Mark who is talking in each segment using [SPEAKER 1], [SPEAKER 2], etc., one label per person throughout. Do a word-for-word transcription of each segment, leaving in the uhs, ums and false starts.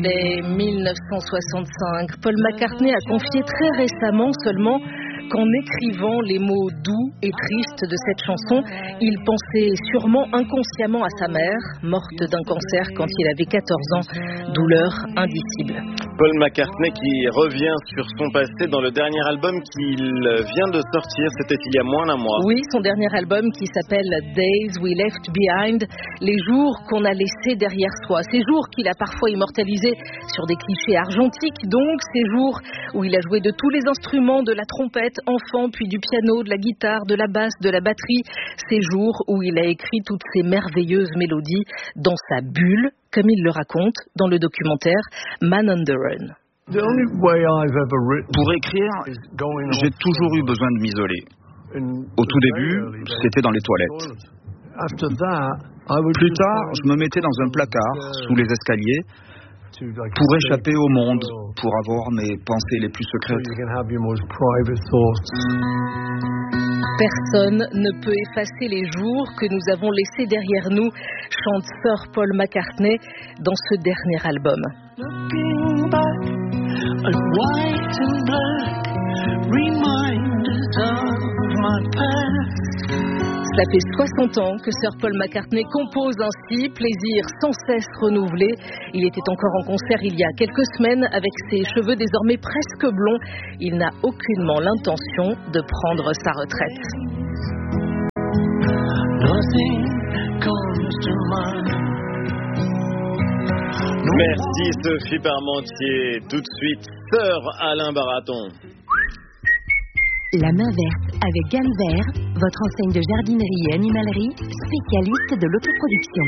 [SPEAKER 1] Birthday mille neuf cent soixante-cinq. Paul McCartney a confié très récemment seulement qu'en écrivant les mots doux et tristes de cette chanson, il pensait sûrement inconsciemment à sa mère, morte d'un cancer quand il avait quatorze ans, douleur indicible.
[SPEAKER 2] Paul McCartney qui revient sur son passé dans le dernier album qu'il vient de sortir, c'était il y a moins d'un mois.
[SPEAKER 1] Oui, son dernier album qui s'appelle Days We Left Behind, les jours qu'on a laissés derrière soi. Ces jours qu'il a parfois immortalisés sur des clichés argentiques, donc ces jours où il a joué de tous les instruments, de la trompette, enfant, puis du piano, de la guitare, de la basse, de la batterie. Ces jours où il a écrit toutes ces merveilleuses mélodies dans sa bulle, comme il le raconte dans le documentaire Man on the Run.
[SPEAKER 3] Pour écrire, j'ai toujours eu besoin de m'isoler. Au tout début, c'était dans les toilettes. Plus tard, je me mettais dans un placard, sous les escaliers, pour échapper au monde, pour avoir mes pensées les plus secrètes.
[SPEAKER 1] Personne ne peut effacer les jours que nous avons laissés derrière nous, chante Sir Paul McCartney dans ce dernier album. Ça fait soixante ans que Sir Paul McCartney compose ainsi, plaisir sans cesse renouvelé. Il était encore en concert il y a quelques semaines avec ses cheveux désormais presque blonds. Il n'a aucunement l'intention de prendre sa retraite.
[SPEAKER 2] Merci Sophie Parmentier. Tout de suite, Sir Alain Baraton.
[SPEAKER 4] La main verte avec Gamme Vert, votre enseigne de jardinerie et animalerie, spécialiste de l'autoproduction.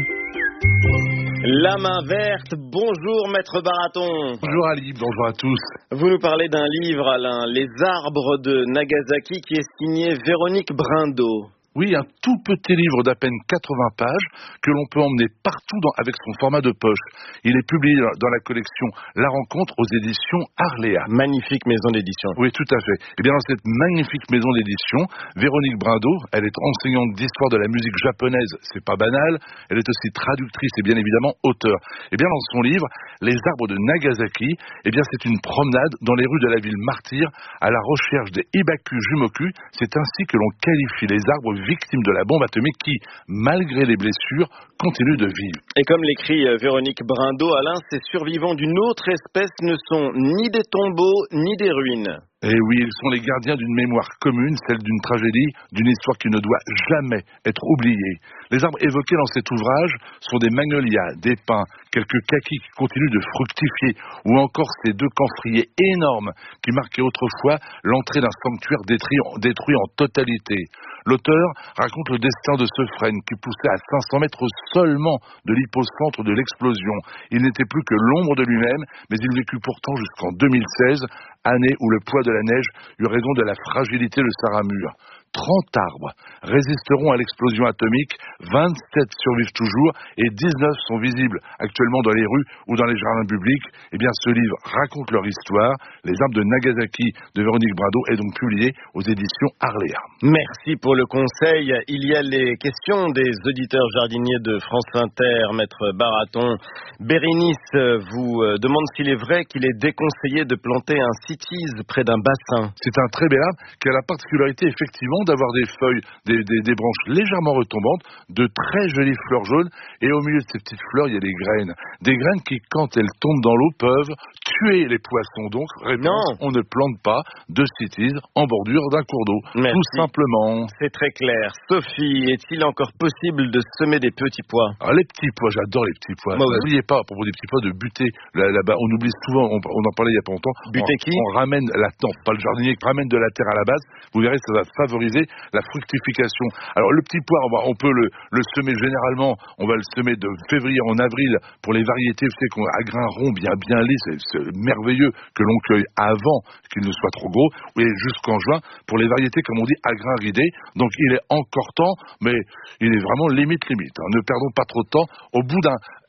[SPEAKER 2] La main verte, bonjour Maître Baraton.
[SPEAKER 5] Bonjour Ali, bonjour à tous.
[SPEAKER 2] Vous nous parlez d'un livre, Alain, Les arbres de Nagasaki, qui est signé Véronique Brindeau.
[SPEAKER 5] Oui, un tout petit livre d'à peine quatre-vingts pages que l'on peut emmener partout dans, avec son format de poche. Il est publié dans la collection La Rencontre aux éditions Arléa.
[SPEAKER 2] Magnifique maison d'édition.
[SPEAKER 5] Oui, tout à fait. Et bien dans cette magnifique maison d'édition, Véronique Brindeau, elle est enseignante d'histoire de la musique japonaise, c'est pas banal, elle est aussi traductrice et bien évidemment auteure. Et bien dans son livre, Les arbres de Nagasaki, eh bien c'est une promenade dans les rues de la ville martyre à la recherche des Ibaku Jumoku. C'est ainsi que l'on qualifie les arbres victimes de la bombe atomique qui, malgré les blessures, continuent de vivre.
[SPEAKER 2] Et comme l'écrit Véronique Brindeau, Alain, ces survivants d'une autre espèce ne sont ni des tombeaux, ni des ruines.
[SPEAKER 5] Et oui, ils sont les gardiens d'une mémoire commune, celle d'une tragédie, d'une histoire qui ne doit jamais être oubliée. Les arbres évoqués dans cet ouvrage sont des magnolias, des pins, quelques kakis qui continuent de fructifier, ou encore ces deux camphriers énormes qui marquaient autrefois l'entrée d'un sanctuaire détruit, détruit en totalité. L'auteur raconte le destin de ce frêne qui poussait à cinq cents mètres seulement de l'hypocentre de l'explosion. Il n'était plus que l'ombre de lui-même, mais il vécut pourtant jusqu'en deux mille seize, année où le poids de la neige eut raison de la fragilité de sa ramure. trente arbres résisteront à l'explosion atomique, vingt-sept survivent toujours et dix-neuf sont visibles actuellement dans les rues ou dans les jardins publics. Eh bien, ce livre raconte leur histoire. Les arbres de Nagasaki de Véronique Brindeau est donc publié aux éditions Arléa.
[SPEAKER 2] Merci pour le conseil. Il y a les questions des auditeurs jardiniers de France Inter, Maître Baraton. Bérénice vous demande s'il est vrai qu'il est déconseillé de planter un cytise près d'un bassin.
[SPEAKER 5] C'est un très bel arbre qui a la particularité effectivement d'avoir des feuilles, des, des, des branches légèrement retombantes, de très jolies fleurs jaunes, et au milieu de ces petites fleurs, il y a des graines. Des graines qui, quand elles tombent dans l'eau, peuvent tuer les poissons. Donc, réponse, non. On ne plante pas de cytise en bordure d'un cours d'eau. Merci. Tout simplement.
[SPEAKER 2] C'est très clair. Sophie, est-il encore possible de semer des petits pois?
[SPEAKER 5] Alors, les petits pois, j'adore les petits pois. N'oubliez pas, à propos des petits pois, de buter là, là-bas. On oublie souvent, on, on en parlait il y a pas longtemps.
[SPEAKER 2] Buter qui?
[SPEAKER 5] On ramène la tente, pas le jardinier, ramène de la terre à la base. Vous verrez, ça va favoriser la fructification. Alors le petit pois, on, va, on peut le, le semer généralement, on va le semer de février en avril pour les variétés, vous savez, qu'on a à grains ronds, bien bien lisses, c'est, c'est merveilleux que l'on cueille avant qu'il ne soit trop gros, et jusqu'en juin pour les variétés, comme on dit, à grains ridés. Donc il est encore temps, mais il est vraiment limite limite. Hein. Ne perdons pas trop de temps. Au bout d'un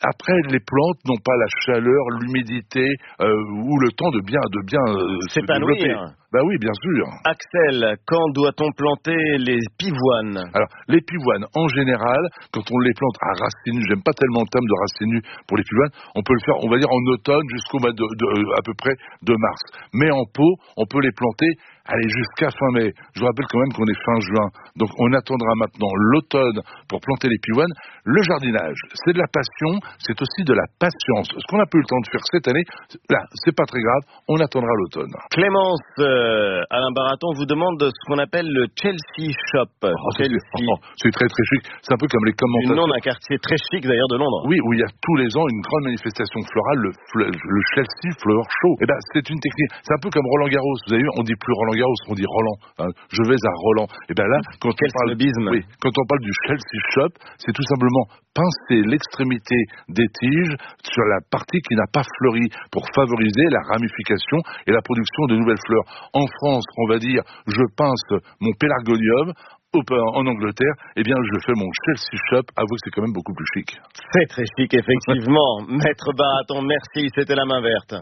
[SPEAKER 5] après, les plantes n'ont pas la chaleur, l'humidité euh, ou le temps de bien, de bien euh, se développer. Bah oui, bien sûr.
[SPEAKER 2] Axel, quand doit-on planter les pivoines?
[SPEAKER 5] Alors, les pivoines, en général, quand on les plante à racines nues, j'aime pas tellement le terme de racines nues pour les pivoines, on peut le faire, on va dire, en automne jusqu'au mois de, de, à peu près de mars. Mais en pot, on peut les planter, allez, jusqu'à fin mai. Je vous rappelle quand même qu'on est fin juin. Donc, on attendra maintenant l'automne pour planter les pivoines. Le jardinage, c'est de la passion, c'est aussi de la patience. Ce qu'on n'a pas eu le temps de faire cette année, là, c'est pas très grave, on attendra l'automne.
[SPEAKER 2] Clémence, euh, Alain Baraton vous demande ce qu'on appelle le Chelsea Shop.
[SPEAKER 5] Oh, Chelsea. C'est, oh, c'est très très chic. C'est un peu comme les commentaires.
[SPEAKER 2] Le nom d'un quartier très chic d'ailleurs de Londres.
[SPEAKER 5] Oui, où il y a tous les ans une grande manifestation florale, le, le Chelsea Flower Show. Et ben, c'est une technique. C'est un peu comme Roland Garros. Vous avez vu, on dit plus Roland Garros, on dit Roland. Hein, je vais à Roland. Et ben là, quand
[SPEAKER 2] Quel
[SPEAKER 5] on parle, oui, quand on parle du Chelsea Shop, c'est tout simplement pincer l'extrémité des tiges sur la partie qui n'a pas fleuri pour favoriser la ramification et la production de nouvelles fleurs. En France, on va dire, je pince mon pélargonium. En Angleterre, eh bien, je fais mon Chelsea Shop. Avouez que c'est quand même beaucoup plus chic.
[SPEAKER 2] C'est très chic, effectivement. Maître Baraton, merci. C'était la main verte.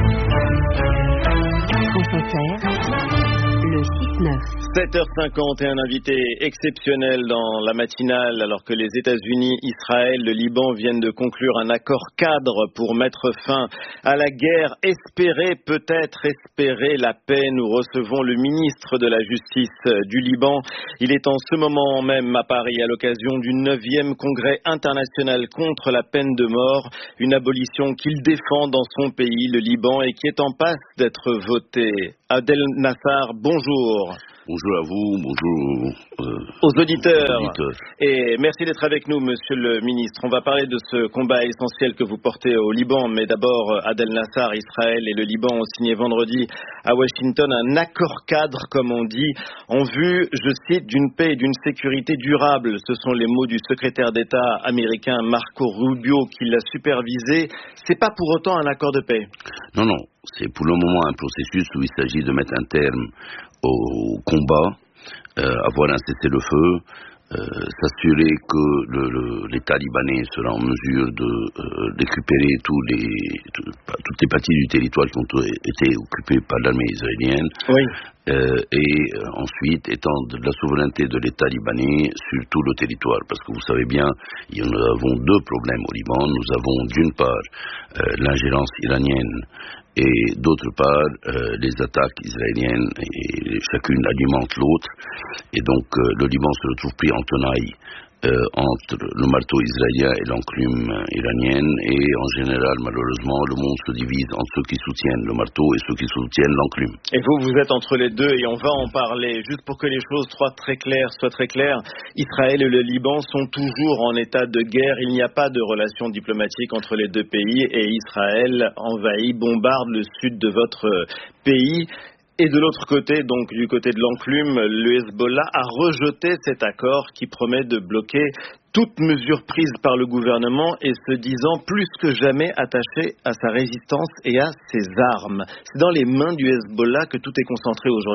[SPEAKER 4] Le six neuf.
[SPEAKER 2] sept heures cinquante et un invité exceptionnel dans la matinale alors que les États-Unis, Israël, le Liban viennent de conclure un accord cadre pour mettre fin à la guerre. Espérer, peut-être espérer la paix. Nous recevons le ministre de la Justice du Liban. Il est en ce moment même à Paris à l'occasion du neuvième congrès international contre la peine de mort, une abolition qu'il défend dans son pays, le Liban, et qui est en passe d'être votée. Adel Nassar, bonjour.
[SPEAKER 6] Bonjour à vous, bonjour
[SPEAKER 2] euh, aux auditeurs.
[SPEAKER 6] aux auditeurs.
[SPEAKER 2] Et merci d'être avec nous, monsieur le ministre. On va parler de ce combat essentiel que vous portez au Liban. Mais d'abord, Adel Nassar, Israël et le Liban ont signé vendredi à Washington un accord cadre, comme on dit, en vue, je cite, d'une paix et d'une sécurité durable. Ce sont les mots du secrétaire d'État américain Marco Rubio qui l'a supervisé. C'est pas pour autant un accord de paix.
[SPEAKER 6] Non, non. C'est pour le moment un processus où il s'agit de mettre un terme au combat, euh, avoir un cessez-le-feu, euh, s'assurer que le, le, l'État libanais sera en mesure de euh, récupérer tous les, tout, toutes les parties du territoire qui ont été occupées par l'armée israélienne.
[SPEAKER 2] Oui.
[SPEAKER 6] Euh, et euh, ensuite étendre la souveraineté de l'État libanais sur tout le territoire, parce que vous savez bien, nous avons deux problèmes au Liban. Nous avons d'une part euh, l'ingérence iranienne et d'autre part euh, les attaques israéliennes, et chacune alimente l'autre, et donc euh, le Liban se retrouve pris en tenaille Euh, entre le marteau israélien et l'enclume iranienne, et en général, malheureusement, le monde se divise entre ceux qui soutiennent le marteau et ceux qui soutiennent l'enclume.
[SPEAKER 2] Et vous, vous êtes entre les deux, et on va en parler. Juste pour que les choses soient très claires, soient très claires, Israël et le Liban sont toujours en état de guerre. Il n'y a pas de relations diplomatiques entre les deux pays, et Israël envahit, bombarde le sud de votre pays. Et de l'autre côté, donc du côté de l'enclume, le Hezbollah a rejeté cet accord qui promet de bloquer toute mesure prise par le gouvernement et se disant plus que jamais attaché à sa résistance et à ses armes. C'est dans les mains du Hezbollah que tout est concentré aujourd'hui ?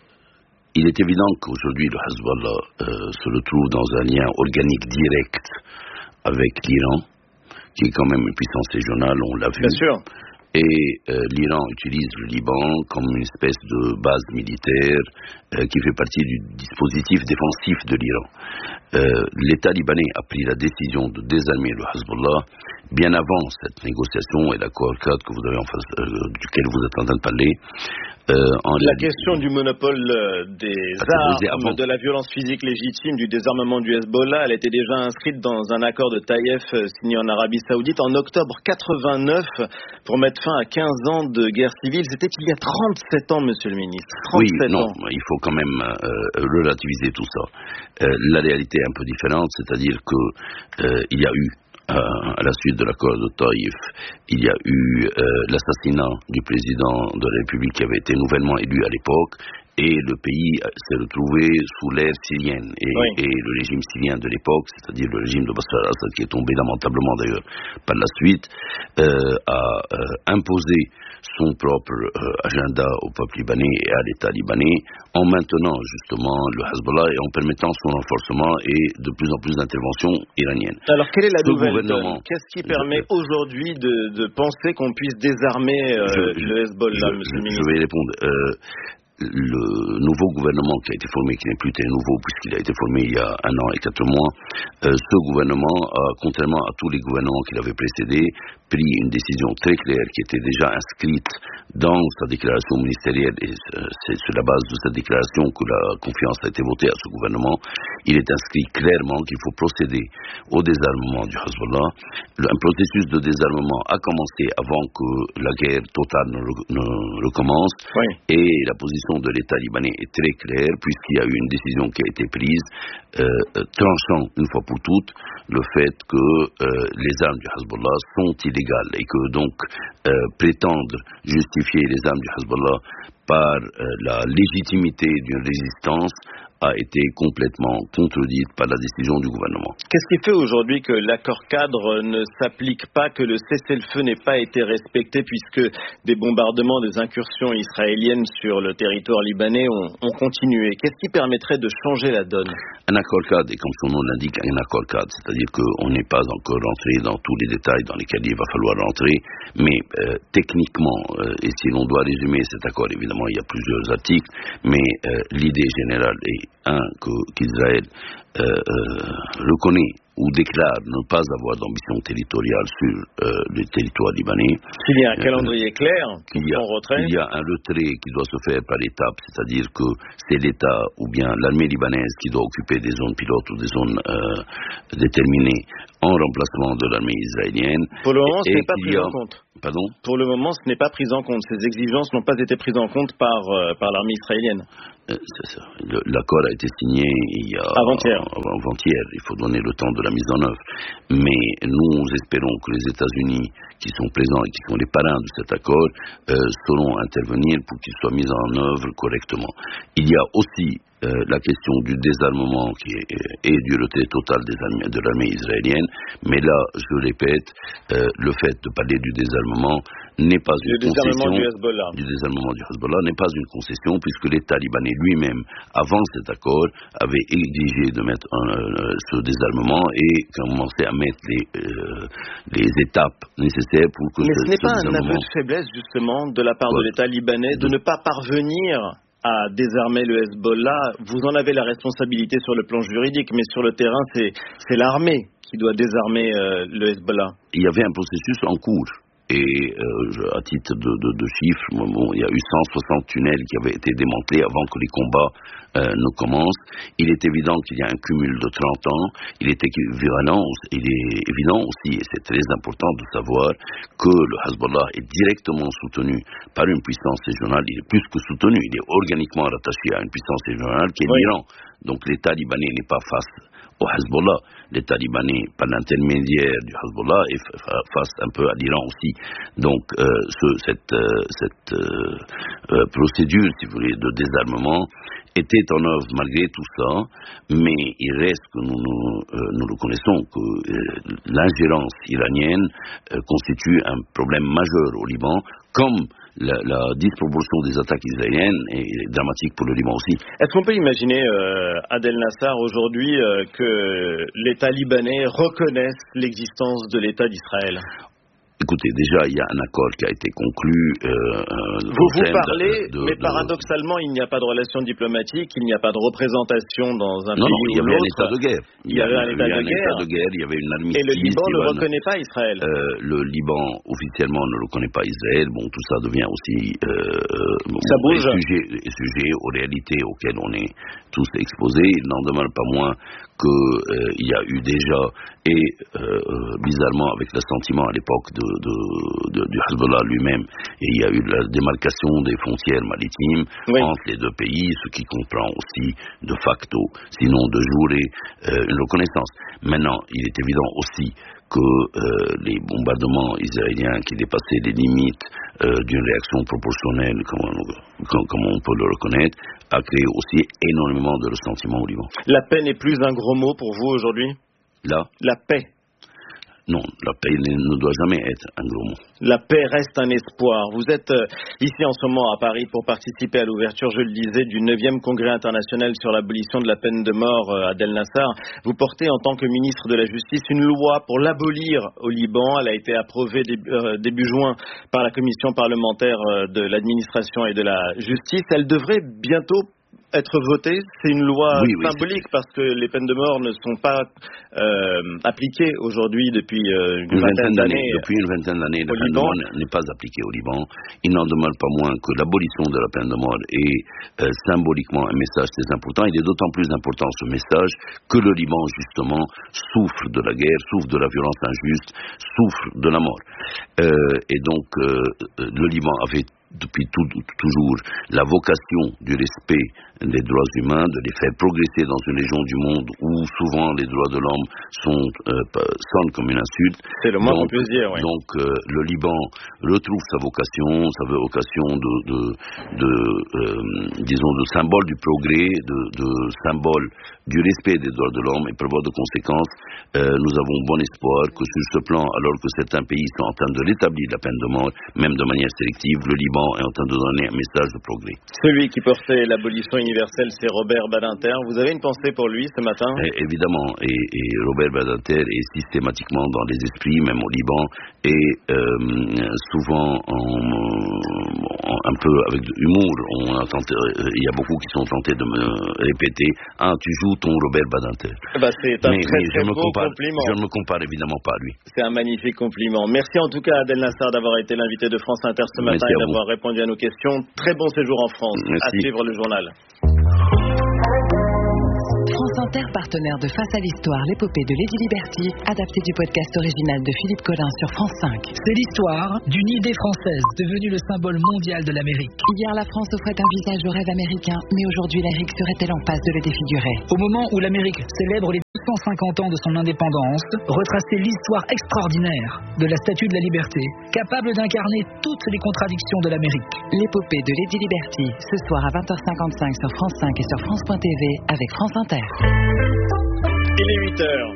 [SPEAKER 6] Il est évident qu'aujourd'hui le Hezbollah euh, se retrouve dans un lien organique direct avec l'Iran, qui est quand même une puissance régionale, on l'a vu.
[SPEAKER 2] Bien sûr.
[SPEAKER 6] Et euh, l'Iran utilise le Liban comme une espèce de base militaire euh, qui fait partie du dispositif défensif de l'Iran. Euh, L'État libanais a pris la décision de désarmer le Hezbollah bien avant cette négociation et l'accord cadre que vous avez en face, euh, duquel vous êtes en train de parler. Euh, en
[SPEAKER 2] la réalité, question du monopole des armes, de la violence physique légitime, du désarmement du Hezbollah, elle était déjà inscrite dans un accord de Taïef signé en Arabie Saoudite en octobre quatre-vingt-neuf pour mettre fin à quinze ans de guerre civile. C'était il y a trente-sept ans, monsieur le ministre.
[SPEAKER 6] trente-sept
[SPEAKER 2] oui, non,
[SPEAKER 6] ans. Il faut quand même euh, relativiser tout ça. Euh, la réalité est un peu différente, c'est-à-dire que euh, il y a eu à la suite de l'accord de Taïf, il y a eu euh, l'assassinat du président de la République qui avait été nouvellement élu à l'époque, et le pays s'est retrouvé sous l'ère syrienne. Et, oui. et le régime syrien de l'époque, c'est-à-dire le régime de Bachar al-Assad, qui est tombé lamentablement d'ailleurs par la suite, euh, a euh, imposé son propre euh, agenda au peuple libanais et à l'État libanais, en maintenant justement le Hezbollah et en permettant son renforcement et de plus en plus d'interventions iraniennes.
[SPEAKER 2] Alors quelle est la Ce nouvelle donne? Qu'est-ce qui permet je, aujourd'hui de, de penser qu'on puisse désarmer euh, je, le Hezbollah,
[SPEAKER 6] je,
[SPEAKER 2] monsieur le
[SPEAKER 6] ministre? Je vais répondre. Euh, le nouveau gouvernement qui a été formé, qui n'est plus très nouveau puisqu'il a été formé il y a un an et quatre mois, euh, ce gouvernement a, contrairement à tous les gouvernements qui l'avaient précédé, pris une décision très claire qui était déjà inscrite dans sa déclaration ministérielle, et c'est sur la base de cette déclaration que la confiance a été votée à ce gouvernement. Il est inscrit clairement qu'il faut procéder au désarmement du Hezbollah. Un processus de désarmement a commencé avant que la guerre totale ne, ne recommence, oui. et la position de l'État libanais est très claire puisqu'il y a eu une décision qui a été prise euh, tranchant une fois pour toutes le fait que euh, les armes du Hezbollah sont illégales et que donc euh, prétendre justifier les armes du Hezbollah par euh, la légitimité d'une résistance a été complètement contredite par la décision du gouvernement.
[SPEAKER 2] Qu'est-ce qui fait aujourd'hui que l'accord cadre ne s'applique pas, que le cessez-le-feu n'ait pas été respecté puisque des bombardements, des incursions israéliennes sur le territoire libanais ont, ont continué? Qu'est-ce qui permettrait de changer la donne?
[SPEAKER 6] Un accord cadre, et comme son nom l'indique, un accord cadre, c'est-à-dire qu'on n'est pas encore rentré dans tous les détails dans lesquels il va falloir rentrer, mais euh, techniquement, euh, et si l'on doit résumer cet accord, évidemment il y a plusieurs articles, mais euh, l'idée générale est un, que, qu'Israël euh, euh, reconnaît ou déclare ne pas avoir d'ambition territoriale sur euh, le territoire libanais.
[SPEAKER 2] Qu'il y a un calendrier euh, clair pour
[SPEAKER 6] son
[SPEAKER 2] retrait.
[SPEAKER 6] Il y a un retrait qui doit se faire par étapes, c'est-à-dire que c'est l'État ou bien l'armée libanaise qui doit occuper des zones pilotes ou des zones euh, déterminées en remplacement de l'armée israélienne.
[SPEAKER 2] Pour le moment, ce n'est pas pris a... en compte.
[SPEAKER 6] Pardon ?
[SPEAKER 2] Pour le moment, ce n'est pas pris en compte. Ces exigences n'ont pas été prises en compte par, euh, par l'armée israélienne.
[SPEAKER 6] Euh, c'est ça. Le, l'accord a été signé il y a
[SPEAKER 2] avant-hier.
[SPEAKER 6] avant-hier. Il faut donner le temps de la mise en œuvre. Mais nous espérons que les États-Unis, qui sont présents et qui sont les parrains de cet accord, euh, sauront intervenir pour qu'il soit mis en œuvre correctement. Il y a aussi Euh, la question du désarmement qui est, et du retrait total des armées, de l'armée israélienne, mais là, je répète, euh, le fait de parler du désarmement n'est pas une
[SPEAKER 2] le
[SPEAKER 6] concession.
[SPEAKER 2] Du Hezbollah.
[SPEAKER 6] Du désarmement du Hezbollah n'est pas une concession, puisque l'État libanais lui-même, avant cet accord, avait exigé de mettre un, euh, ce désarmement et commençait à mettre les, euh, les étapes nécessaires pour que
[SPEAKER 2] mais
[SPEAKER 6] ce,
[SPEAKER 2] ce n'est
[SPEAKER 6] ce
[SPEAKER 2] pas
[SPEAKER 6] désarmement...
[SPEAKER 2] un aveu de faiblesse, justement, de la part ouais. de l'État libanais de ne pas parvenir à désarmer le Hezbollah. Vous en avez la responsabilité sur le plan juridique, mais sur le terrain, c'est, c'est l'armée qui doit désarmer euh, le Hezbollah.
[SPEAKER 6] Il y avait un processus en cours. Et euh, à titre de, de, de chiffres, bon, il y a eu cent soixante tunnels qui avaient été démantelés avant que les combats euh, ne commencent. Il est évident qu'il y a un cumul de trente ans. Il est évident, il est évident aussi, et c'est très important de savoir, que le Hezbollah est directement soutenu par une puissance régionale. Il est plus que soutenu, il est organiquement rattaché à une puissance régionale qui est oui. l'Iran. Donc l'État libanais n'est pas face au Hezbollah. L'État libanais, par l'intermédiaire du Hezbollah, est face un peu à l'Iran aussi. Donc, euh, ce, cette, euh, cette euh, euh, procédure, si vous voulez, de désarmement était en œuvre malgré tout ça, mais il reste que nous, nous, euh, nous reconnaissons que euh, l'ingérence iranienne euh, constitue un problème majeur au Liban, comme La, la disproportion des attaques israéliennes est dramatique pour le Liban aussi.
[SPEAKER 2] Est-ce qu'on peut imaginer, euh, Adel Nassar, aujourd'hui, euh, que l'État libanais reconnaisse l'existence de l'État d'Israël ?
[SPEAKER 6] Écoutez, déjà, il y a un accord qui a été conclu. Euh,
[SPEAKER 2] vous vous parlez, de, de, mais de, paradoxalement, il n'y a pas de relation diplomatique, il n'y a pas de représentation dans un
[SPEAKER 6] non,
[SPEAKER 2] pays
[SPEAKER 6] non, il y avait un état de guerre.
[SPEAKER 2] Il y avait un état de,
[SPEAKER 6] état de guerre, il y avait une armistice.
[SPEAKER 2] Et le Liban ne reconnaît pas Israël.
[SPEAKER 6] Euh, le Liban, officiellement, ne reconnaît pas Israël. Bon, tout ça devient aussi euh, bon,
[SPEAKER 2] ça bouge.
[SPEAKER 6] Un sujet, un sujet aux réalités auxquelles on est tous exposés. Il n'en demeure pas moins qu'il euh, y a eu déjà, et euh, bizarrement avec l'assentiment à l'époque de, de, de, du Hezbollah lui-même, et il y a eu la démarcation des frontières maritimes oui. entre les deux pays, ce qui comprend aussi de facto, sinon de jure, euh, une reconnaissance. Maintenant, il est évident aussi que euh, les bombardements israéliens qui dépassaient les limites euh, d'une réaction proportionnelle, comme on, comme, comme on peut le reconnaître, a créé aussi énormément de ressentiment au Liban.
[SPEAKER 2] La paix n'est plus un gros mot pour vous aujourd'hui ?
[SPEAKER 6] Là ?
[SPEAKER 2] La paix.
[SPEAKER 6] Non, la paix ne doit jamais être un gros mot.
[SPEAKER 2] La paix reste un espoir. Vous êtes euh, ici en ce moment à Paris pour participer à l'ouverture, je le disais, du neuvième congrès international sur l'abolition de la peine de mort euh, à Del Nassar. Vous portez en tant que ministre de la Justice une loi pour l'abolir au Liban. Elle a été approuvée début, euh, début juin par la commission parlementaire euh, de l'administration et de la justice. Elle devrait bientôt être votée. C'est une loi
[SPEAKER 6] oui, oui,
[SPEAKER 2] symbolique parce que les peines de mort ne sont pas euh, appliquées aujourd'hui depuis euh, une, une vingtaine d'années.
[SPEAKER 6] Depuis une vingtaine d'années, la peine de mort n'est pas appliquée au Liban. Il n'en demeure pas moins que l'abolition de la peine de mort est euh, symboliquement un message très important. Il est d'autant plus important ce message que le Liban justement souffre de la guerre, souffre de la violence injuste, souffre de la mort. Euh, et donc euh, le Liban avait depuis tout, toujours la vocation du respect des droits humains, de les faire progresser dans une région du monde où souvent les droits de l'homme sont, euh, sonnent comme une insulte.
[SPEAKER 2] C'est le moins qu'on puisse dire, oui.
[SPEAKER 6] Donc euh, le Liban retrouve sa vocation, sa vocation de, de, de euh, disons, de symbole du progrès, de, de symbole du respect des droits de l'homme, et par voie de conséquence, euh, nous avons bon espoir que sur ce plan, alors que certains pays sont en train de rétablir la peine de mort, même de manière sélective, le Liban est en train de donner un message de progrès.
[SPEAKER 2] Celui qui portait l'abolition universelle, c'est Robert Badinter. Vous avez une pensée pour lui ce matin ?
[SPEAKER 6] Et, évidemment, et, et Robert Badinter est systématiquement dans les esprits, même au Liban, et euh, souvent en, en, un peu avec humour. On a tenté, il y a beaucoup qui sont tentés de me répéter « Ah, tu joues ton Robert Badinter ».
[SPEAKER 2] Bah, c'est un
[SPEAKER 6] mais,
[SPEAKER 2] très,
[SPEAKER 6] mais
[SPEAKER 2] très
[SPEAKER 6] je
[SPEAKER 2] beau
[SPEAKER 6] compare,
[SPEAKER 2] compliment.
[SPEAKER 6] Je ne me compare évidemment pas à lui.
[SPEAKER 2] C'est un magnifique compliment. Merci en tout cas à Del Nassar d'avoir été l'invité de France Inter ce matin et d'avoir répondu à nos questions. Très bon séjour en France.
[SPEAKER 6] Merci.
[SPEAKER 2] À suivre le journal.
[SPEAKER 4] France Inter, partenaire de Face à l'Histoire, l'épopée de Lady Liberty, adapté du podcast original de Philippe Collin sur France cinq.
[SPEAKER 7] C'est l'histoire d'une idée française devenue le symbole mondial de l'Amérique.
[SPEAKER 4] Hier, la France offrait un visage au rêve américain, mais aujourd'hui, l'Amérique serait-elle en passe de le défigurer ?
[SPEAKER 7] Au moment où l'Amérique célèbre les deux cent cinquante ans de son indépendance, retracer l'histoire extraordinaire de la Statue de la Liberté, capable d'incarner toutes les contradictions de l'Amérique.
[SPEAKER 4] L'épopée de Lady Liberty, ce soir à vingt heures cinquante-cinq sur France cinq et sur France point T V avec France Inter.
[SPEAKER 2] Il est huit heures.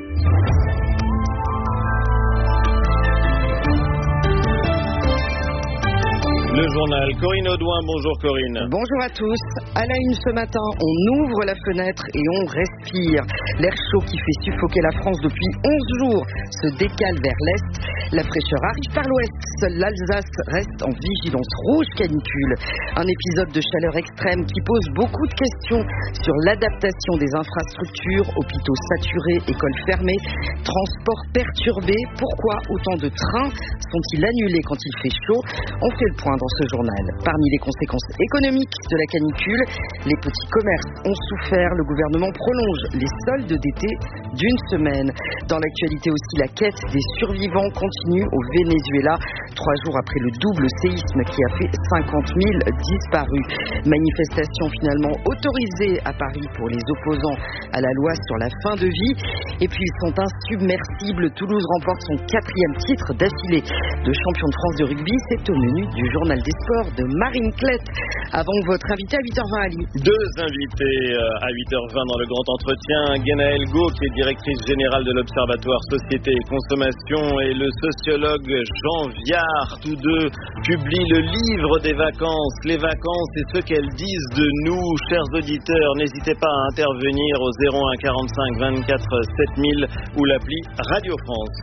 [SPEAKER 2] Le journal, Corinne Audouin, bonjour Corinne.
[SPEAKER 8] Bonjour à tous. À la une ce matin, on ouvre la fenêtre et on respire. L'air chaud qui fait suffoquer la France depuis onze jours se décale vers l'est. La fraîcheur arrive par l'ouest. Seule l'Alsace reste en vigilance rouge canicule. Un épisode de chaleur extrême qui pose beaucoup de questions sur l'adaptation des infrastructures, hôpitaux saturés, écoles fermées, transports perturbés. Pourquoi autant de trains sont-ils annulés quand il fait chaud ? On fait le point dans ce journal. Parmi les conséquences économiques de la canicule, les petits commerces ont souffert. Le gouvernement prolonge les soldes d'été d'une semaine. Dans l'actualité aussi, la quête des survivants continue au Venezuela, trois jours après le double séisme qui a fait cinquante mille disparus. Manifestation finalement autorisée à Paris pour les opposants à la loi sur la fin de vie. Et puis ils sont insubmersibles. Toulouse remporte son quatrième titre d'affilée de champion de France de rugby. C'est au menu du journal des sports de Marine Klett. Avant votre invité à huit heures vingt, Ali.
[SPEAKER 2] Deux invités à huit heures vingt dans le grand entretien. Guénaëlle Gau, qui est directrice générale de l'Observatoire Société et Consommation, et le sociologue Jean Viard. Tous deux publient le livre des vacances. Les vacances et ce qu'elles disent de nous. Chers auditeurs, n'hésitez pas à intervenir au zéro un quarante-cinq vingt-quatre sept mille ou l'appli Radio France.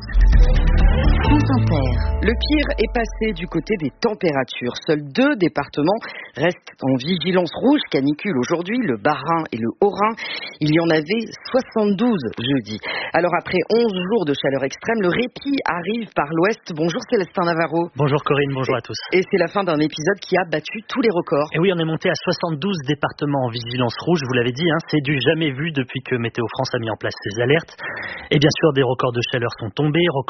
[SPEAKER 8] Le pire est passé du côté des températures. Seuls deux départements restent en vigilance rouge canicule aujourd'hui, le Bas-Rhin et le Haut-Rhin. Il y en avait soixante-douze jeudi. Alors après onze jours de chaleur extrême, le répit arrive par l'ouest. Bonjour Célestin Navarro.
[SPEAKER 9] Bonjour Corinne, bonjour à tous.
[SPEAKER 8] Et c'est la fin d'un épisode qui a battu tous les records.
[SPEAKER 9] Et oui, on est monté à soixante-douze départements en vigilance rouge, vous l'avez dit, hein, c'est du jamais vu depuis que Météo France a mis en place ces alertes. Et bien sûr, des records de chaleur sont tombés, records de la température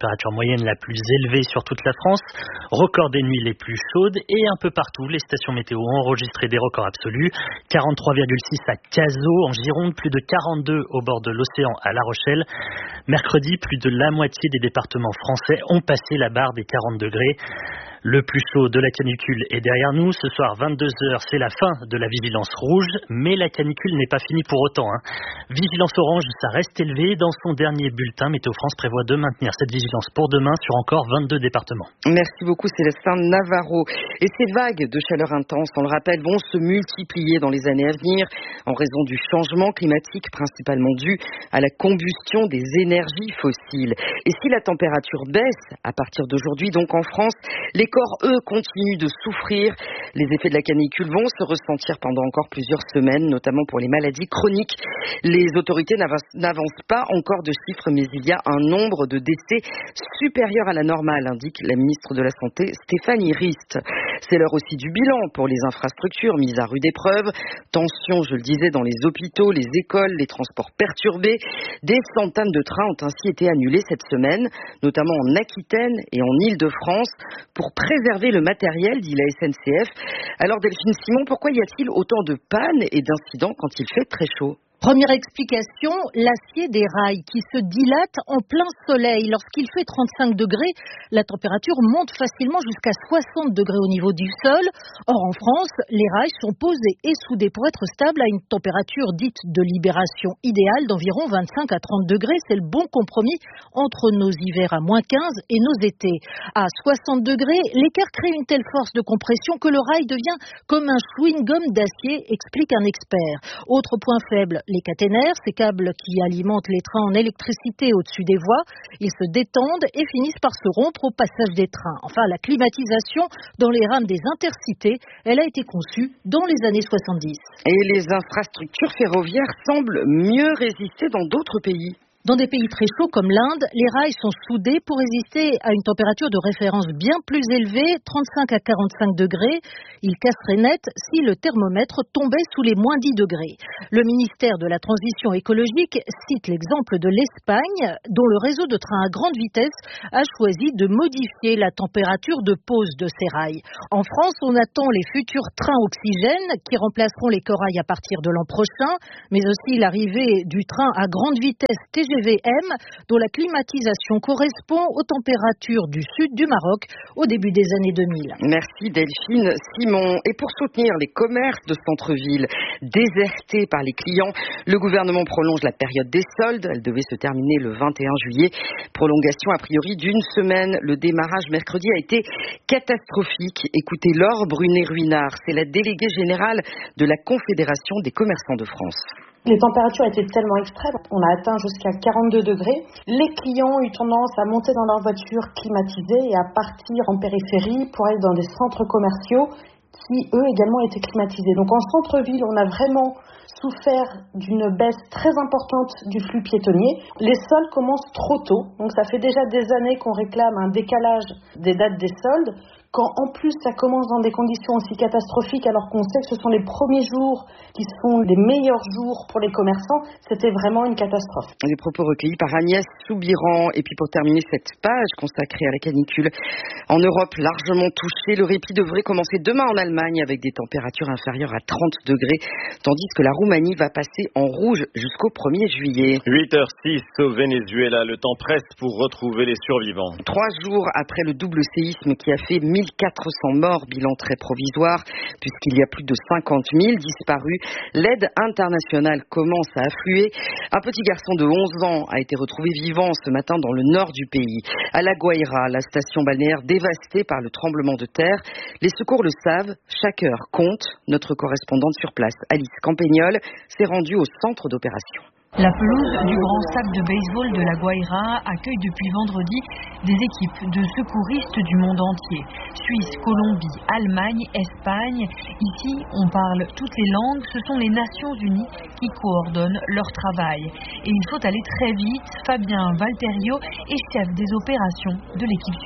[SPEAKER 9] température moyenne la plus élevée sur toute la France, record des nuits les plus chaudes et un peu partout, les stations météo ont enregistré des records absolus. quarante-trois virgule six à Cazaux, en Gironde, plus de quarante-deux au bord de l'océan à La Rochelle. Mercredi, plus de la moitié des départements français ont passé la barre des quarante degrés. Le plus chaud de la canicule est derrière nous. Ce soir, vingt-deux heures, c'est la fin de la vigilance rouge, mais la canicule n'est pas finie pour autant. Hein. Vigilance orange, ça reste élevé. Dans son dernier bulletin, Météo France prévoit de maintenir cette vigilance pour demain sur encore vingt-deux départements.
[SPEAKER 8] Merci beaucoup Célestin Navarro. Et ces vagues de chaleur intense, on le rappelle, vont se multiplier dans les années à venir en raison du changement climatique, principalement dû à la combustion des énergies fossiles. Et si la température baisse à partir d'aujourd'hui, donc en France, les corps, eux, continuent de souffrir. Les effets de la canicule vont se ressentir pendant encore plusieurs semaines, notamment pour les maladies chroniques. Les autorités n'avancent pas encore de chiffres, mais il y a un nombre de décès supérieur à la normale, indique la ministre de la Santé, Stéphanie Rist. C'est l'heure aussi du bilan pour les infrastructures mises à rude épreuve. Tension, je le disais, dans les hôpitaux, les écoles, les transports perturbés. Des centaines de trains ont ainsi été annulés cette semaine, notamment en Aquitaine et en Île-de-France, pour préserver le matériel, dit la S N C F. Alors Delphine Simon, pourquoi y a-t-il autant de pannes et d'incidents quand il fait très chaud ?
[SPEAKER 1] Première explication, l'acier des rails qui se dilate en plein soleil. Lorsqu'il fait trente-cinq degrés, la température monte facilement jusqu'à soixante degrés au niveau du sol. Or, en France, les rails sont posés et soudés pour être stables à une température dite de libération idéale d'environ vingt-cinq à trente degrés. C'est le bon compromis entre nos hivers à moins quinze et nos étés. À soixante degrés, l'écart crée une telle force de compression que le rail devient comme un chewing-gum d'acier, explique un expert. Autre point faible, les caténaires, ces câbles qui alimentent les trains en électricité au-dessus des voies, ils se détendent et finissent par se rompre au passage des trains. Enfin, la climatisation dans les rames des intercités, elle a été conçue dans les années soixante-dix.
[SPEAKER 8] Et les infrastructures ferroviaires semblent mieux résister dans d'autres pays.
[SPEAKER 1] Dans des pays très chauds comme l'Inde, les rails sont soudés pour résister à une température de référence bien plus élevée, trente-cinq à quarante-cinq degrés. Ils casseraient net si le thermomètre tombait sous les moins dix degrés. Le ministère de la Transition écologique cite l'exemple de l'Espagne, dont le réseau de trains à grande vitesse a choisi de modifier la température de pose de ces rails. En France, on attend les futurs trains oxygène qui remplaceront les corails à partir de l'an prochain, mais aussi l'arrivée du train à grande vitesse T G V M, dont la climatisation correspond aux températures du sud du Maroc au début des années deux mille.
[SPEAKER 8] Merci Delphine Simon. Et pour soutenir les commerces de centre-ville désertés par les clients, le gouvernement prolonge la période des soldes. Elle devait se terminer le vingt et un juillet. Prolongation a priori d'une semaine. Le démarrage mercredi a été catastrophique. Écoutez Laure Brunet-Ruinard, c'est la déléguée générale de la Confédération des commerçants de France.
[SPEAKER 10] Les températures étaient tellement extrêmes, on a atteint jusqu'à quarante-deux degrés. Les clients ont eu tendance à monter dans leur voiture climatisée et à partir en périphérie pour aller dans des centres commerciaux qui, eux, également étaient climatisés. Donc en centre-ville, on a vraiment souffert d'une baisse très importante du flux piétonnier. Les soldes commencent trop tôt, donc ça fait déjà des années qu'on réclame un décalage des dates des soldes. Quand en plus ça commence dans des conditions aussi catastrophiques alors qu'on sait que ce sont les premiers jours qui sont les meilleurs jours pour les commerçants, c'était vraiment une catastrophe.
[SPEAKER 8] Les propos recueillis par Agnès Soubiran. Et puis pour terminer cette page consacrée à la canicule, en Europe largement touchée, le répit devrait commencer demain en Allemagne avec des températures inférieures à trente degrés, tandis que la Roumanie va passer en rouge jusqu'au premier juillet.
[SPEAKER 2] huit heures six au Venezuela, le temps presse pour retrouver les survivants.
[SPEAKER 8] Trois jours après le double séisme qui a fait mille quatre cents morts, bilan très provisoire, puisqu'il y a plus de cinquante mille disparus. L'aide internationale commence à affluer. Un petit garçon de onze ans a été retrouvé vivant ce matin dans le nord du pays. À La Guaira, la station balnéaire dévastée par le tremblement de terre. Les secours le savent, chaque heure compte. Notre correspondante sur place, Alice Campagnol, s'est rendue au centre d'opération.
[SPEAKER 11] La pelouse du grand stade de baseball de La Guaira accueille depuis vendredi des équipes de secouristes du monde entier. Suisse, Colombie, Allemagne, Espagne. Ici, on parle toutes les langues. Ce sont les Nations Unies qui coordonnent leur travail. Et il faut aller très vite. Fabien Valterio est chef des opérations de l'équipe suisse.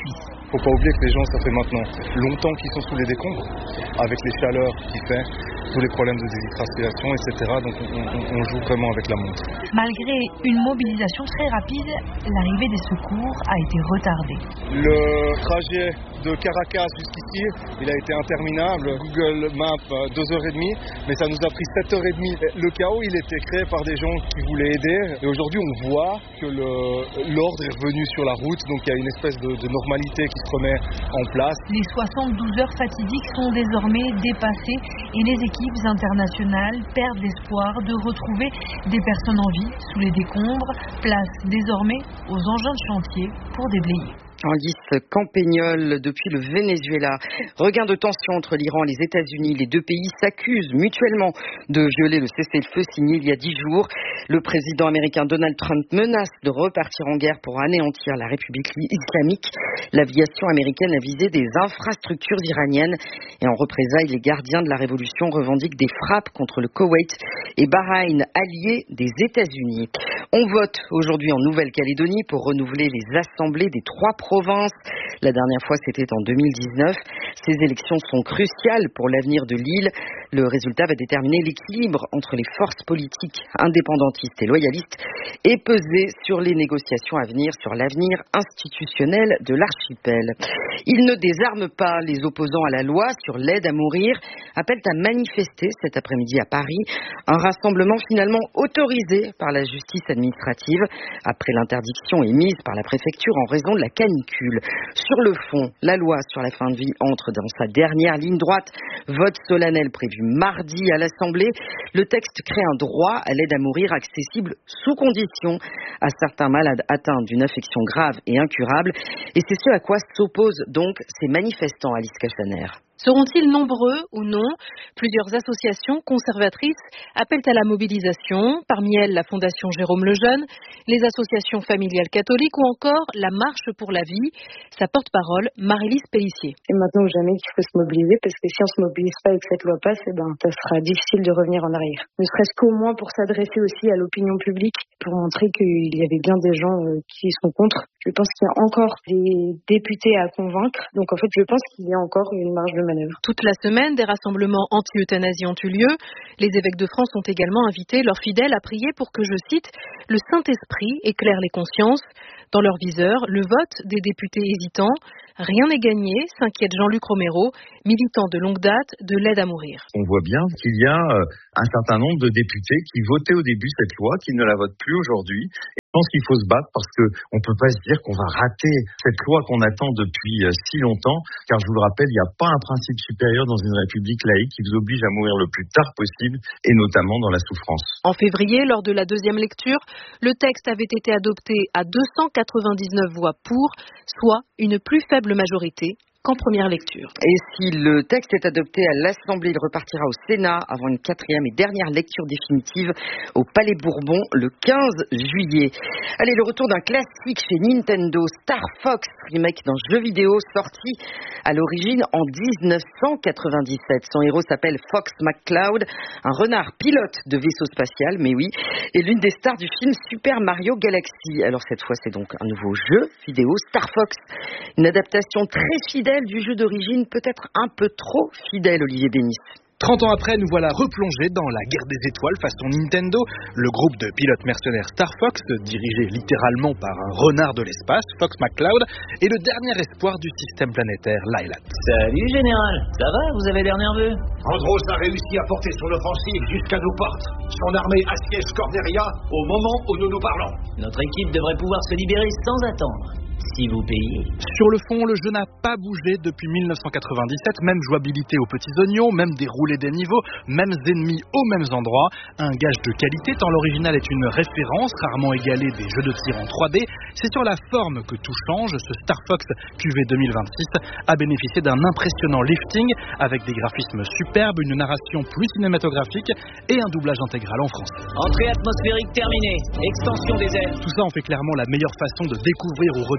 [SPEAKER 12] Faut pas oublier que les gens, ça fait maintenant longtemps qu'ils sont sous les décombres, avec les chaleurs qu'il fait, tous les problèmes de déshydratation, et cetera. Donc on, on, on joue vraiment avec la montre.
[SPEAKER 11] Malgré une mobilisation très rapide, l'arrivée des secours a été retardée.
[SPEAKER 12] Le trajet de Caracas jusqu'ici, il a été interminable. Google Maps, deux heures trente, mais ça nous a pris sept heures trente. Le chaos, il était créé par des gens qui voulaient aider. Et aujourd'hui, on voit que le, l'ordre est revenu sur la route, donc il y a une espèce de, de normalité qui se remet en place.
[SPEAKER 11] Les soixante-douze heures fatidiques sont désormais dépassées et les équipes internationales perdent l'espoir de retrouver des personnes en vie sous les décombres. Place désormais aux engins de chantier pour déblayer.
[SPEAKER 8] Anguisse Campagnol depuis le Venezuela. Regain de tension entre l'Iran et les États-Unis. Les deux pays s'accusent mutuellement de violer le cessez-le-feu signé il y a dix jours. Le président américain Donald Trump menace de repartir en guerre pour anéantir la République islamique. L'aviation américaine a visé des infrastructures iraniennes et en représailles, les gardiens de la révolution revendiquent des frappes contre le Koweït et Bahreïn, alliés des États-Unis. On vote aujourd'hui en Nouvelle-Calédonie pour renouveler les assemblées des trois provinces. La dernière fois, c'était en deux mille dix-neuf. Ces élections sont cruciales pour l'avenir de l'île. Le résultat va déterminer l'équilibre entre les forces politiques indépendantistes et loyalistes et peser sur les négociations à venir sur l'avenir institutionnel de l'archipel. Il ne désarme pas. Les opposants à la loi sur l'aide à mourir appellent à manifester cet après-midi à Paris. Un rassemblement finalement autorisé par la justice administrative après l'interdiction émise par la préfecture en raison de la canicule. Sur le fond, la loi sur la fin de vie entre dans sa dernière ligne droite. Vote solennel prévu mardi à l'Assemblée. Le texte crée un droit à l'aide à mourir accessible sous condition à certains malades atteints d'une affection grave et incurable. Et c'est ce à quoi s'opposent donc ces manifestants, Alice Castaner.
[SPEAKER 1] Seront-ils nombreux ou non? Plusieurs associations conservatrices appellent à la mobilisation, parmi elles la Fondation Jérôme Lejeune, les associations familiales catholiques ou encore la Marche pour la vie. Sa porte-parole, Marie-Lise Pellissier.
[SPEAKER 13] C'est maintenant ou jamais qu'il faut se mobiliser, parce que si on se mobilise pas et que cette loi passe, eh ben, ça sera difficile de revenir en arrière. Ne serait-ce qu'au moins pour s'adresser aussi à l'opinion publique, pour montrer qu'il y avait bien des gens qui sont contre. Je pense qu'il y a encore des députés à convaincre, donc en fait je pense qu'il y a encore une marge de manœuvre.
[SPEAKER 1] Toute la semaine, des rassemblements anti-euthanasie ont eu lieu. Les évêques de France ont également invité leurs fidèles à prier pour que, je cite, le Saint-Esprit éclaire les consciences. Dans leur viseur, le vote des députés hésitants. Rien n'est gagné, s'inquiète Jean-Luc Romero, militant de longue date de l'aide à mourir.
[SPEAKER 14] On voit bien qu'il y a un certain nombre de députés qui votaient au début cette loi, qui ne la votent plus aujourd'hui. Je pense qu'il faut se battre parce qu'on ne peut pas se dire qu'on va rater cette loi qu'on attend depuis si longtemps, car je vous le rappelle, il n'y a pas un principe supérieur dans une république laïque qui vous oblige à mourir le plus tard possible, et notamment dans la souffrance.
[SPEAKER 1] En février, lors de la deuxième lecture, le texte avait été adopté à deux cent quatre-vingt-dix-neuf voix pour, soit une plus faible majorité qu'en première lecture.
[SPEAKER 8] Et si le texte est adopté à l'Assemblée, il repartira au Sénat avant une quatrième et dernière lecture définitive au Palais Bourbon le quinze juillet. Allez, le retour d'un classique chez Nintendo, Star Fox, remake d'un jeu vidéo sorti à l'origine en dix-neuf cent quatre-vingt-dix-sept. Son héros s'appelle Fox McCloud, un renard pilote de vaisseau spatial, mais oui, et l'une des stars du film Super Mario Galaxy. Alors cette fois, c'est donc un nouveau jeu vidéo, Star Fox, une adaptation très fidèle du jeu d'origine, peut-être un peu trop fidèle, Olivier Bénis.
[SPEAKER 15] trente ans après, nous voilà replongés dans la guerre des étoiles façon Nintendo. Le groupe de pilotes mercenaires Star Fox, dirigé littéralement par un renard de l'espace, Fox McCloud, est le dernier espoir du système planétaire Lylat.
[SPEAKER 16] Salut général, ça va? Vous avez l'air nerveux?
[SPEAKER 17] Andros a réussi à porter son offensive jusqu'à nos portes. Son armée assiège Corneria au moment où nous nous parlons.
[SPEAKER 16] Notre équipe devrait pouvoir se libérer sans attendre. Si vous payez.
[SPEAKER 15] Sur le fond, le jeu n'a pas bougé depuis mille neuf cent quatre-vingt-dix-sept, même jouabilité aux petits oignons, même déroulé des niveaux, mêmes ennemis aux mêmes endroits. Un gage de qualité tant l'original est une référence, rarement égalée des jeux de tir en trois D. C'est sur la forme que tout change. Ce Star Fox Q V deux mille vingt-six a bénéficié d'un impressionnant lifting avec des graphismes superbes, une narration plus cinématographique et un doublage intégral en français.
[SPEAKER 16] Entrée atmosphérique terminée, extension des ailes.
[SPEAKER 15] Tout ça en fait clairement la meilleure façon de découvrir ou redécouvrir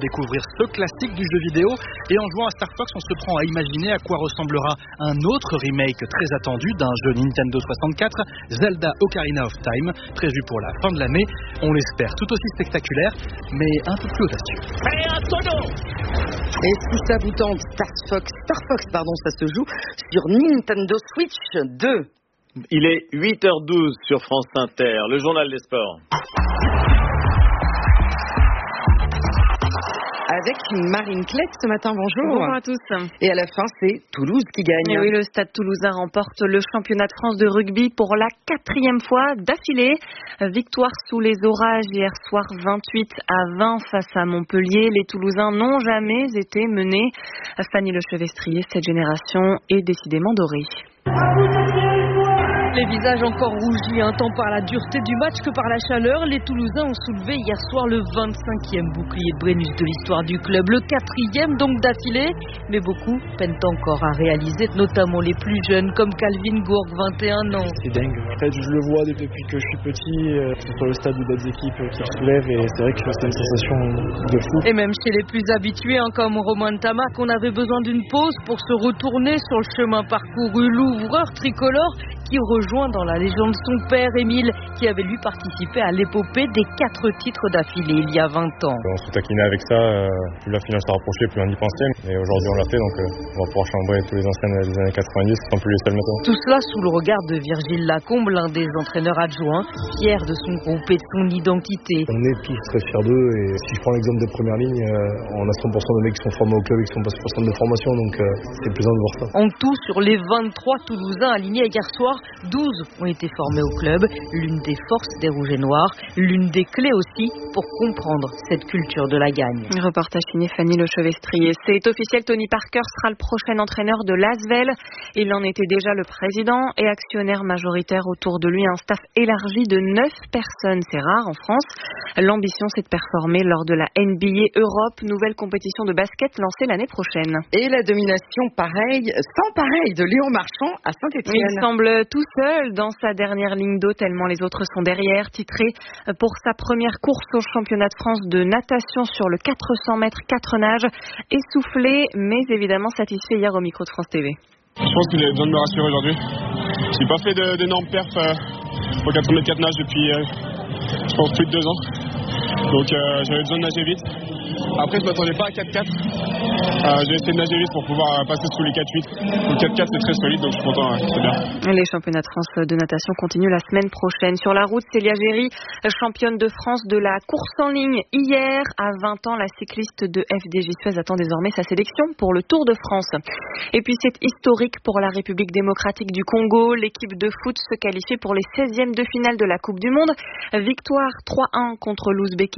[SPEAKER 15] découvrir ce classique du jeu vidéo. Et en jouant à Star Fox, on se prend à imaginer à quoi ressemblera un autre remake très attendu d'un jeu Nintendo soixante-quatre, Zelda Ocarina of Time, prévu pour la fin de l'année. On l'espère tout aussi spectaculaire, mais un peu plus audacieux.
[SPEAKER 8] Et si ça vous tente, Star Fox, Star Fox pardon, ça se joue sur Nintendo Switch deux.
[SPEAKER 2] Il est huit heures douze sur France Inter, le journal des sports.
[SPEAKER 8] Avec Marine Clette ce matin, bonjour.
[SPEAKER 18] Bonjour à tous.
[SPEAKER 8] Et à la fin, c'est Toulouse qui gagne.
[SPEAKER 18] Et oui, le Stade Toulousain remporte le championnat de France de rugby pour la quatrième fois d'affilée. Victoire sous les orages hier soir, vingt-huit à vingt face à Montpellier. Les Toulousains n'ont jamais été menés. Fanny Lechevestrier, cette génération est décidément dorée.
[SPEAKER 1] Les visages encore rougis, hein, tant par la dureté du match que par la chaleur. Les Toulousains ont soulevé hier soir le vingt-cinquième bouclier de Brennus de l'histoire du club. Le quatrième donc d'affilée, mais beaucoup peinent encore à réaliser, notamment les plus jeunes comme Calvin Gourgue, vingt et un ans.
[SPEAKER 19] C'est dingue. En fait, je le vois depuis que je suis petit, euh, que ce soit le stade ou d'autres équipes qui se soulèvent, et c'est vrai que c'est une sensation de fou.
[SPEAKER 1] Et même chez les plus habitués, hein, comme Romain Tamac, on avait besoin d'une pause pour se retourner sur le chemin parcouru. L'ouvreur tricolore qui rejoint dans la légende son père Émile, qui avait lui participé à l'épopée des quatre titres d'affilée il y a vingt ans.
[SPEAKER 20] On se taquinait avec ça, euh, plus la finale s'est rapprochée, plus on y pensait. Et aujourd'hui on l'a fait, donc euh, on va pouvoir chambrer tous les anciens des années quatre-vingt-dix sans plus les seuls maintenant.
[SPEAKER 1] Tout cela sous le regard de Virgile Lacombe, l'un des entraîneurs adjoints, fier de son groupe et de son identité.
[SPEAKER 19] On est tous très fiers d'eux, et si je prends l'exemple des premières lignes, euh, on a cent pour cent de mecs qui sont formés au club et qui sont passés pour centre de formation, donc euh, c'est plaisant de voir ça.
[SPEAKER 1] En tout, sur les vingt-trois Toulousains alignés hier soir, douze ont été formés au club, l'une des forces des Rouges et Noirs, l'une des clés aussi pour comprendre cette culture de la gagne.
[SPEAKER 18] Reportage signé Fanny Lechevestrier. C'est officiel, Tony Parker sera le prochain entraîneur de l'Asvel. Il en était déjà le président et actionnaire majoritaire. Autour de lui, un staff élargi de neuf personnes. C'est rare en France. L'ambition, c'est de performer lors de la N B A Europe, nouvelle compétition de basket lancée l'année prochaine.
[SPEAKER 8] Et la domination pareille, sans pareil, de Léon Marchand à Saint-Étienne.
[SPEAKER 18] Il semble tout seul dans sa dernière ligne d'eau, tellement les autres sont derrière. Titré pour sa première course au championnat de France de natation sur le quatre cents mètres quatre nages, essoufflé mais évidemment satisfait hier au micro de France T V.
[SPEAKER 21] Je pense que j'ai besoin de me rassurer aujourd'hui. J'ai pas fait de, d'énormes perfs euh, au quatre cents mètres quatre nages depuis euh, je pense plus de deux ans. Donc euh, j'avais besoin de nager vite. Après je m'attendais pas à quatre quatre. Euh, j'ai essayé de nager vite pour pouvoir passer sous les quatre huit. Le quatre quatre c'est très solide, donc je suis content, ouais, c'est bien.
[SPEAKER 18] Les championnats de France de natation continuent la semaine prochaine. Sur la route, Célia Géry, championne de France de la course en ligne hier. À vingt ans, la cycliste de F D J Suez attend désormais sa sélection pour le Tour de France. Et puis c'est historique pour la République démocratique du Congo. L'équipe de foot se qualifie pour les seizièmes de finale de la Coupe du Monde. Victoire trois un contre l'Ouzbékistan.